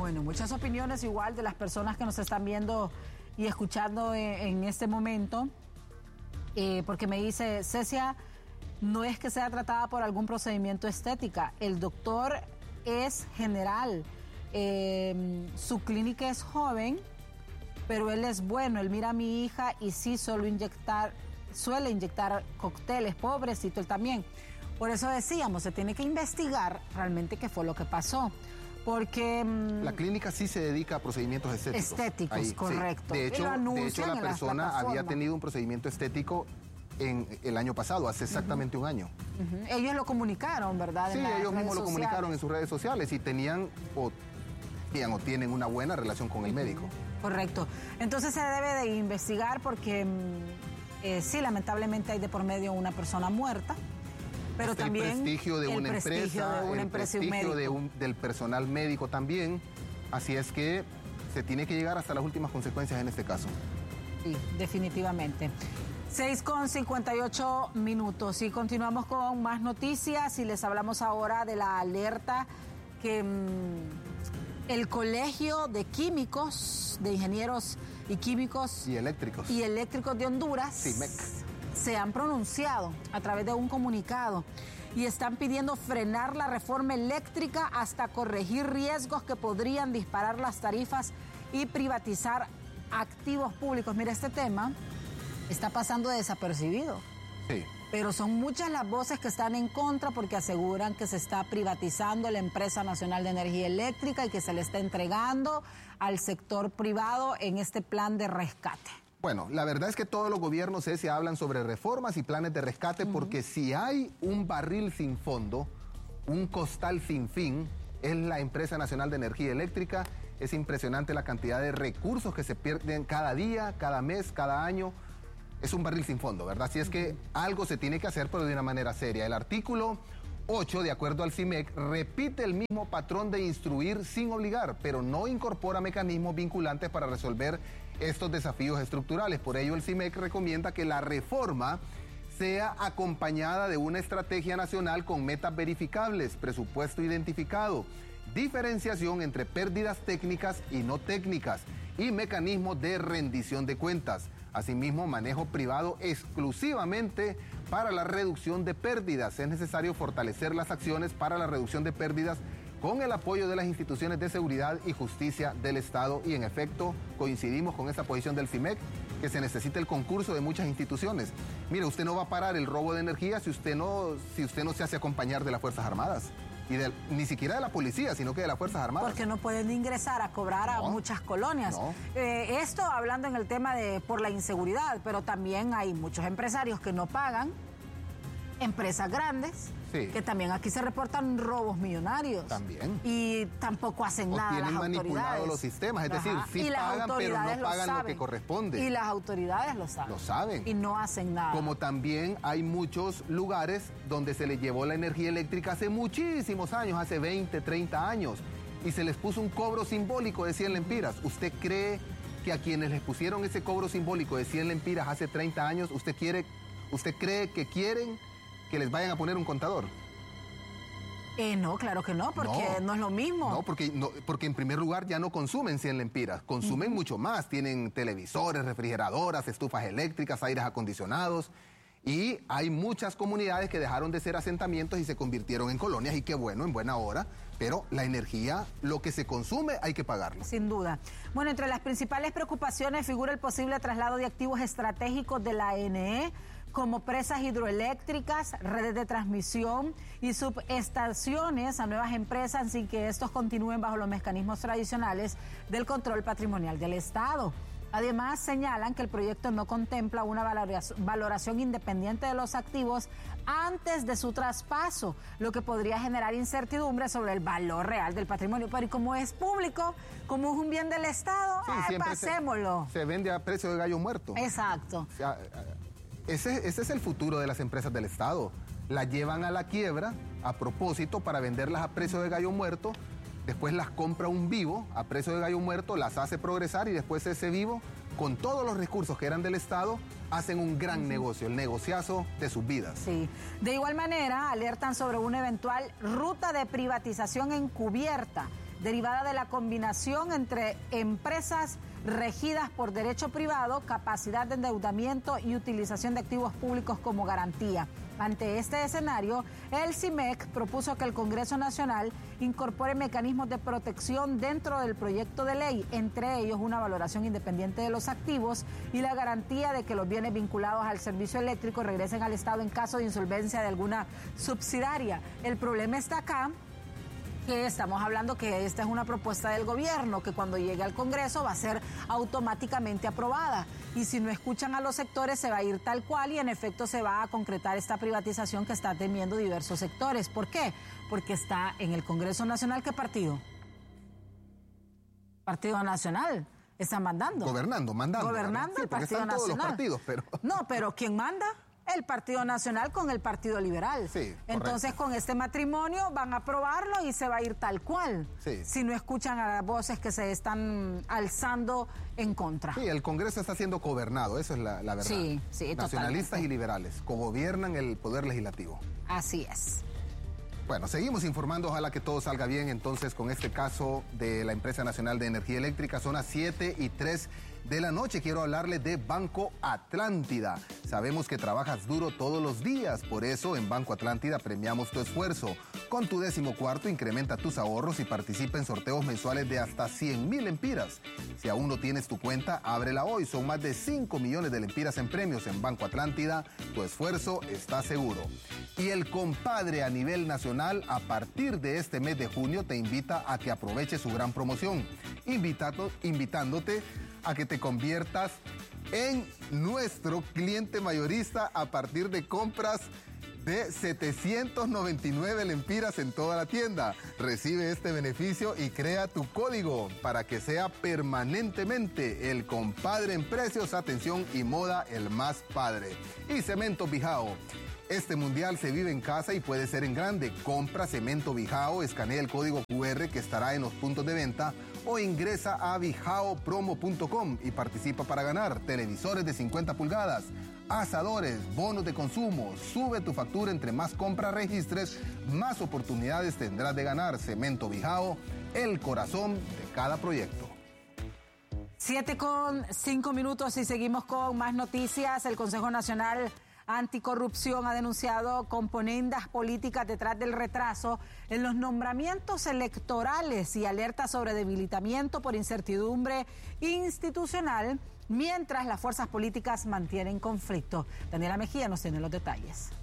Bueno, muchas opiniones igual de las personas que nos están viendo y escuchando en este momento, porque me dice, Cecia, no es que sea tratada por algún procedimiento estética, el doctor es general, su clínica es joven, pero él es bueno, él mira a mi hija y sí suele inyectar cócteles, pobrecito él también. Por eso decíamos, se tiene que investigar realmente qué fue lo que pasó. Porque la clínica sí se dedica a procedimientos estéticos. Estéticos, ahí, correcto. Sí. De hecho, la persona había tenido un procedimiento estético en el año pasado, hace exactamente un año. Ellos lo comunicaron, ¿verdad? Sí, ellos mismos lo comunicaron en sus redes sociales y tenían o tienen una buena relación con el médico. Correcto. Entonces se debe de investigar porque sí, lamentablemente hay de por medio una persona muerta. Pero también el prestigio de una empresa, el prestigio del personal médico también. Así es que se tiene que llegar hasta las últimas consecuencias en este caso. Sí, definitivamente. 6:58. Y continuamos con más noticias y les hablamos ahora de la alerta que el Colegio de Químicos, de Ingenieros y Químicos y Eléctricos de Honduras, CIMEC, se han pronunciado a través de un comunicado y están pidiendo frenar la reforma eléctrica hasta corregir riesgos que podrían disparar las tarifas y privatizar activos públicos. Mira, este tema está pasando desapercibido. Sí. Pero son muchas las voces que están en contra porque aseguran que se está privatizando la Empresa Nacional de Energía Eléctrica y que se le está entregando al sector privado en este plan de rescate. Bueno, la verdad es que todos los gobiernos se hablan sobre reformas y planes de rescate porque si hay un barril sin fondo, un costal sin fin, es la Empresa Nacional de Energía Eléctrica. Es impresionante la cantidad de recursos que se pierden cada día, cada mes, cada año. Es un barril sin fondo, ¿verdad? Así es que algo se tiene que hacer, pero de una manera seria. El artículo 8, de acuerdo al CIMEC, repite el mismo patrón de instruir sin obligar, pero no incorpora mecanismos vinculantes para resolver estos desafíos estructurales. Por ello, el CIMEC recomienda que la reforma sea acompañada de una estrategia nacional con metas verificables, presupuesto identificado, diferenciación entre pérdidas técnicas y no técnicas y mecanismos de rendición de cuentas. Asimismo, manejo privado exclusivamente para la reducción de pérdidas. Es necesario fortalecer las acciones para la reducción de pérdidas con el apoyo de las instituciones de seguridad y justicia del Estado. Y en efecto, coincidimos con esa posición del CIMEC, que se necesita el concurso de muchas instituciones. Mire, usted no va a parar el robo de energía si usted no se hace acompañar de las Fuerzas Armadas. Y ni siquiera de la policía, sino que de las Fuerzas Armadas. Porque no pueden ingresar a cobrar a muchas colonias. No. Esto hablando en el tema por la inseguridad, pero también hay muchos empresarios que no pagan, empresas grandes, sí, que también aquí se reportan robos millonarios. También. Y tampoco hacen nada las autoridades. Tienen manipulado los sistemas, es decir, sí pagan, pero no pagan lo que corresponde. Y las autoridades lo saben. Lo saben. Y no hacen nada. Como también hay muchos lugares donde se les llevó la energía eléctrica hace muchísimos años, hace 20, 30 años, y se les puso un cobro simbólico de 100 lempiras. ¿Usted cree que a quienes les pusieron ese cobro simbólico de 100 lempiras hace 30 años, usted cree que quieren que les vayan a poner un contador? No, claro que no, porque no es lo mismo. No, porque en primer lugar ya no consumen 100 lempiras, consumen mucho más. Tienen televisores, refrigeradoras, estufas eléctricas, aires acondicionados. Y hay muchas comunidades que dejaron de ser asentamientos y se convirtieron en colonias, y qué bueno, en buena hora. Pero la energía, lo que se consume, hay que pagarlo. Sin duda. Bueno, entre las principales preocupaciones figura el posible traslado de activos estratégicos de la ANE, como presas hidroeléctricas, redes de transmisión y subestaciones a nuevas empresas sin que estos continúen bajo los mecanismos tradicionales del control patrimonial del Estado. Además, señalan que el proyecto no contempla una valoración independiente de los activos antes de su traspaso, lo que podría generar incertidumbre sobre el valor real del patrimonio. Pero y como es público, como es un bien del Estado, sí, pasémoslo. Se vende a precio de gallo muerto. Exacto. O sea, ese es el futuro de las empresas del Estado. Las llevan a la quiebra a propósito para venderlas a precio de gallo muerto. Después las compra un vivo a precio de gallo muerto, las hace progresar y después ese vivo, con todos los recursos que eran del Estado, hacen un gran negocio, el negociazo de sus vidas. Sí. De igual manera, alertan sobre una eventual ruta de privatización encubierta, derivada de la combinación entre empresas regidas por derecho privado, capacidad de endeudamiento y utilización de activos públicos como garantía. Ante este escenario, el CIMEC propuso que el Congreso Nacional incorpore mecanismos de protección dentro del proyecto de ley, entre ellos una valoración independiente de los activos y la garantía de que los bienes vinculados al servicio eléctrico regresen al Estado en caso de insolvencia de alguna subsidiaria. El problema está acá, que estamos hablando que esta es una propuesta del gobierno que cuando llegue al Congreso va a ser automáticamente aprobada, y si no escuchan a los sectores se va a ir tal cual y en efecto se va a concretar esta privatización que está temiendo diversos sectores. ¿Por qué? Porque está en el Congreso Nacional. ¿Qué partido? Partido Nacional. Están mandando. Gobernando sí, el Partido Nacional. Todos los partidos, pero... No, pero ¿quién manda? El Partido Nacional con el Partido Liberal. Sí, entonces, con este matrimonio van a aprobarlo y se va a ir tal cual. Sí. Si no escuchan a las voces que se están alzando en contra. Sí, el Congreso está siendo gobernado, eso es la verdad. Sí, nacionalistas totalmente. y liberales cogobiernan el poder legislativo. Así es. Bueno, seguimos informando, ojalá que todo salga bien entonces con este caso de la Empresa Nacional de Energía Eléctrica. Son las 7:03 de la noche. Quiero hablarle de Banco Atlántida. Sabemos que trabajas duro todos los días, por eso en Banco Atlántida premiamos tu esfuerzo. Con tu 14º incrementa tus ahorros y participa en sorteos mensuales de hasta 100,000 lempiras. Si aún no tienes tu cuenta, ábrela hoy. Son más de 5 millones de lempiras en premios en Banco Atlántida. Tu esfuerzo está seguro. Y el compadre a nivel nacional, a partir de este mes de junio, te invita a que aproveches su gran promoción, invitándote a que te conviertas en nuestro cliente mayorista a partir de compras de 799 lempiras en toda la tienda. Recibe este beneficio y crea tu código para que sea permanentemente el compadre en precios, atención y moda el más padre. Y Cemento Bijao. Este mundial se vive en casa y puede ser en grande. Compra Cemento Bijao, escanea el código QR que estará en los puntos de venta o ingresa a bijaopromo.com y participa para ganar televisores de 50 pulgadas, asadores, bonos de consumo. Sube tu factura, entre más compras registres, más oportunidades tendrás de ganar. Cemento Bijao, el corazón de cada proyecto. 7:05 y seguimos con más noticias. El Consejo Nacional Anticorrupción ha denunciado componendas políticas detrás del retraso en los nombramientos electorales y alerta sobre debilitamiento por incertidumbre institucional mientras las fuerzas políticas mantienen conflicto. Daniela Mejía nos tiene los detalles.